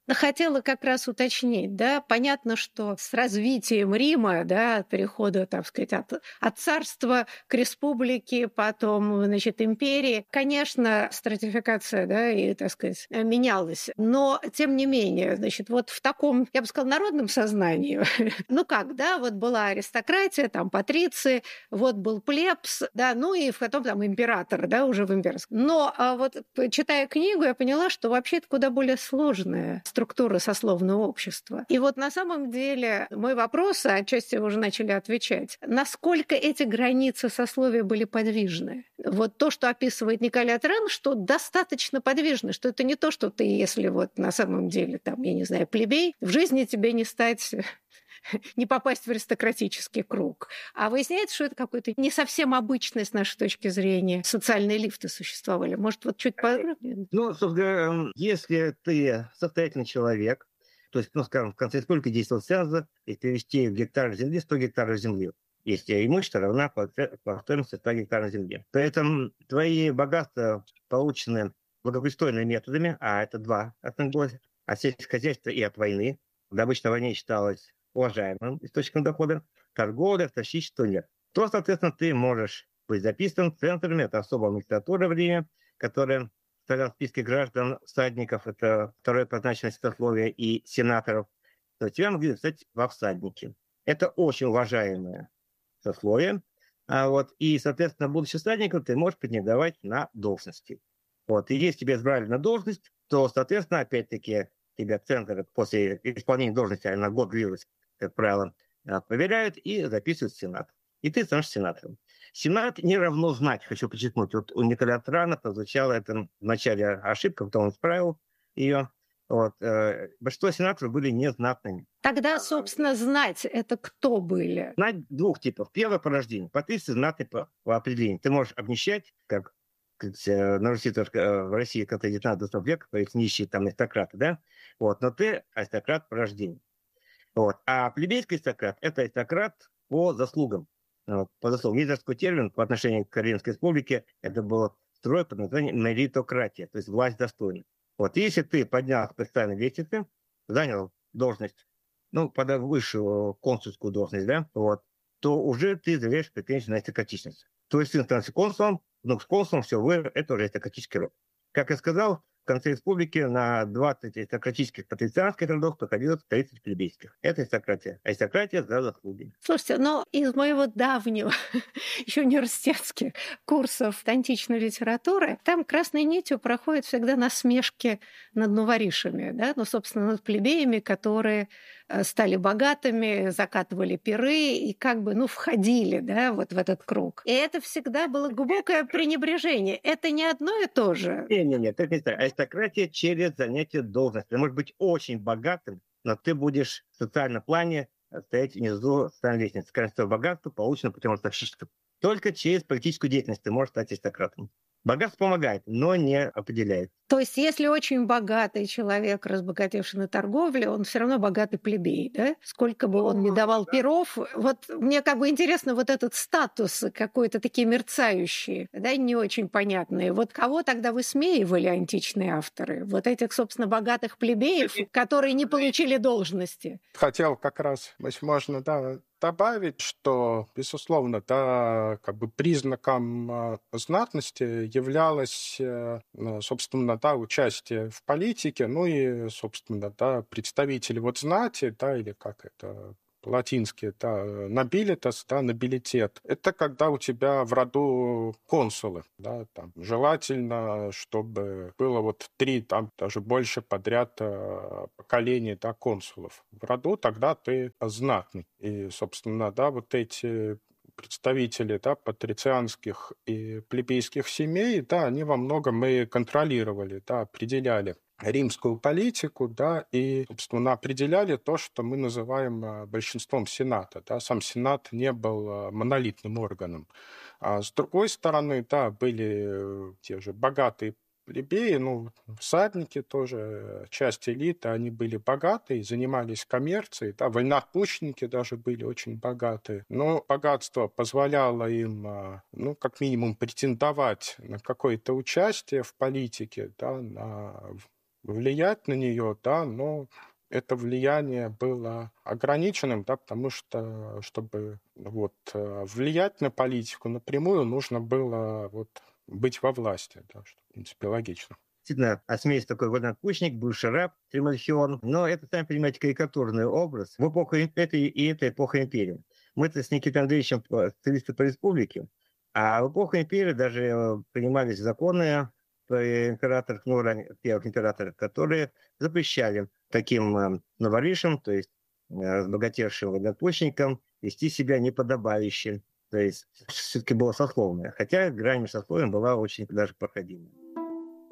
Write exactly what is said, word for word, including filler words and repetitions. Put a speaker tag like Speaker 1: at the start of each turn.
Speaker 1: Хотела как раз уточнить, да, понятно, что с развитием Рима, да, от перехода, так сказать, от, от царства к республике, потом, значит, империи, конечно, стратификация, да, и, так сказать, менялась. Но, тем не менее, значит, вот в таком, я бы сказала, народном сознании, ну как, да, вот была аристократия, там, патриции, вот был плебс, да, ну и потом там император, да, уже в имперском. Но а вот, читая книгу, я поняла, что вообще это куда более сложная структура сословного общества. И вот на самом деле мой вопрос, а отчасти вы уже начали отвечать, насколько эти границы сословия были подвижны? Вот то, что описывает Николай Трен, что достаточно подвижны, что это не то, что ты, если вот на самом деле, там, я не знаю, плебей, в жизни тебе не стать не попасть в аристократический круг. А выясняется, что это какой-то не совсем обычный с нашей точки зрения социальные лифты существовали. Может, вот чуть подробнее?
Speaker 2: Ну, собственно, если ты состоятельный человек, то есть, ну, скажем, в конце республики действовал цензор, и перевести в гектар земли сто гектаров земли, если имущество равна по по стоимости ста гектаров земли. При этом твои богатства получены благопристойными методами, а это два основных: от сельского хозяйства и от войны. Добыча на войне считалась уважаемым источником дохода, торговля, ростовщичество нет. То, соответственно, ты можешь быть записан центрами, это особая магистратура в Риме, которая стояла в списке граждан, всадников, это второе по значимости сословие, и сенаторов, то тебя могли записать во всадники. Это очень уважаемое сословие. А вот, и, соответственно, будучи всадником, ты можешь претендовать на должности. Вот, и если тебя избрали на должность, то, соответственно, опять-таки, тебя центр после исполнения должности, а на год длилась, как правило, проверяют и записывают в Сенат. И ты становишься сенатором. Сенат не равно знать, хочу подчеркнуть. Вот у Николая Трана прозвучала это в начале ошибка, потом он исправил ее. Вот. Э, большинство сенаторов были незнатными.
Speaker 1: Тогда, собственно, знать это кто были?
Speaker 2: Знать двух типов. Первое по рождению. Патриции знатный по, по определению. Ты можешь обнищать, как, как на Руси, в России, как девятнадцатый век, то есть нищие там аристократы, да? Вот. Но ты аристократ по рождению. Вот. А плебейский аристократ – это аристократ по заслугам. Вот, по заслугам. Есть такой термин по отношению к Римской республике. Это был строй под названием меритократия, то есть власть достойна. Вот если ты поднялся по социальной лестнице, занял должность, ну, под высшую консульскую должность, да, вот, то уже ты заявляешь претензию на аристократичность. То есть сын становится консулом, внук с консулом, все, вы, это уже аристократический род. Как я сказал, в конце республики на двадцать аристократических патрицианских родов приходилось тридцать плебейских. Это аристократия. Аристократия за заслуги.
Speaker 1: Слушайте, но из моего давнего еще университетских курсов античной литературы там красной нитью проходят всегда насмешки над новоришами, да, ну, собственно, над плебеями, которые стали богатыми, закатывали пиры и как бы, ну, входили, да, вот в этот круг. И это всегда было глубокое пренебрежение. Это не одно и то же.
Speaker 2: Нет, нет, нет, это не так. Аристократия через занятие должности. Ты можешь быть очень богатым, но ты будешь в социальном плане стоять внизу социальной лестницы. Количество богатства получено путем ростовщичества. Только через политическую деятельность ты можешь стать аристократом. Богатство помогает, но не определяет.
Speaker 1: То есть, если очень богатый человек, разбогатевший на торговле, он все равно богатый плебей, да? Сколько бы он ни давал пиров, вот мне как бы интересно вот этот статус какой-то такие мерцающие, да, не очень понятные. Вот кого тогда высмеивали античные авторы? Вот этих, собственно, богатых плебеев, которые не получили должности.
Speaker 3: Хотел как раз, возможно, да, добавить, что, безусловно, да, как бы признаком знатности являлось, собственно, да, участие в политике, ну и, собственно, да, представители вот знати, да, или как это по-латински, да, nobilitas, да, нобилитет. Это когда у тебя в роду консулы, да, там, желательно, чтобы было вот три, там, даже больше подряд поколений, да, консулов в роду, тогда ты знатный. И, собственно, да, вот эти представители, да, патрицианских и плебейских семей, да, они во многом и контролировали, да, определяли римскую политику, да, и, собственно, определяли то, что мы называем большинством Сената. Да. Сам Сенат не был монолитным органом. А с другой стороны, да, были те же богатые плебеи, ну, всадники тоже, часть элиты, они были богатые, занимались коммерцией, да, вольноотпущенники даже были очень богатые, но богатство позволяло им, ну, как минимум, претендовать на какое-то участие в политике, да, на влиять на нее, да, но это влияние было ограниченным, да, потому что, чтобы вот э, влиять на политику напрямую, нужно было вот быть во власти, да, что, в принципе, логично.
Speaker 2: Действительно, Осмеец такой вольноотпущенник, бывший раб Тримальхион. Но это, сами понимаете, карикатурный образ в эпоху им- этой и этой эпохи империи. Мы-то с Никитой Андреевичем по- социалисты по республике, а в эпоху империи даже э, принимались законы при императорах, ну, ранее, первых императоров, которые запрещали таким э, новоришам, то есть э, разбогатевшим вольноотпущенникам, вести себя неподобающе. То есть все-таки было сословное. Хотя грань между сословием была очень даже проходимая.